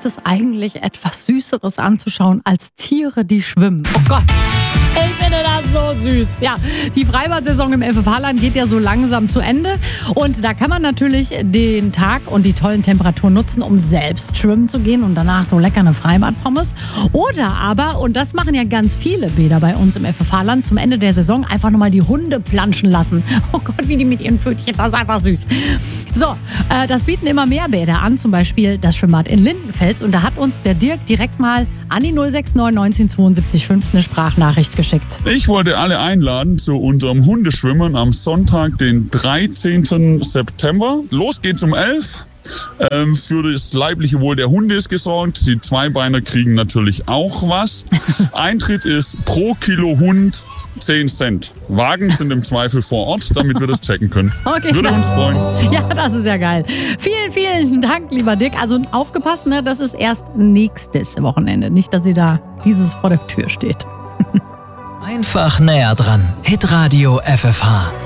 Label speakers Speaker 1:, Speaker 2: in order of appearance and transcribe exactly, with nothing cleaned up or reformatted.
Speaker 1: gibt es eigentlich etwas Süßeres anzuschauen als Tiere, die schwimmen? Oh Gott, ich finde das so süß. Ja, die Freibad-Saison im F F H-Land geht ja so langsam zu Ende. Und da kann man natürlich den Tag und die tollen Temperaturen nutzen, um selbst schwimmen zu gehen und danach so lecker eine Freibad-Pommes. Oder aber, und das machen ja ganz viele Bäder bei uns im F F H-Land, zum Ende der Saison einfach nochmal die Hunde planschen lassen. Oh Gott, wie die mit ihren Pfötchen, das ist einfach süß. So, äh, das bieten immer mehr Bäder an, zum Beispiel das Schwimmbad in Lindenfels. Und da hat uns der Dirk direkt mal an die null sechs neun neunzehn zweiundsiebzig fünf eine Sprachnachricht geschickt.
Speaker 2: Ich wollte alle einladen zu unserem Hundeschwimmen am Sonntag, den dreizehnten September. Los geht's um elf. Ähm, für das leibliche Wohl der Hunde ist gesorgt. Die Zweibeiner kriegen natürlich auch was. Eintritt ist pro Kilo Hund zehn Cent. Wagen sind im Zweifel vor Ort, damit wir das checken können.
Speaker 1: Okay,
Speaker 2: würde uns freuen.
Speaker 1: Ja, das ist ja geil. Vielen, vielen Dank, lieber Dick. Also aufgepasst, ne? Das ist erst nächstes Wochenende. Nicht, dass ihr da dieses vor der Tür steht.
Speaker 3: Einfach näher dran. Hitradio F F H.